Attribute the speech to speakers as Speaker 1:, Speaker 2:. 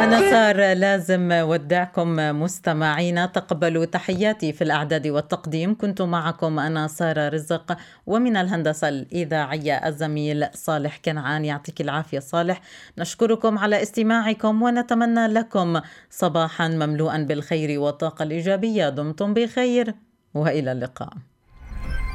Speaker 1: أنا صار لازم ودعكم مستمعينا. تقبلوا تحياتي في الإعداد والتقديم. كنت معكم أنا سارة رزق، ومن الهندسة الإذاعية الزميل صالح كنعان. يعطيك العافية صالح. نشكركم على استماعكم ونتمنى لكم صباحا مملوءا بالخير والطاقة الإيجابية. دمتم بخير وإلى اللقاء.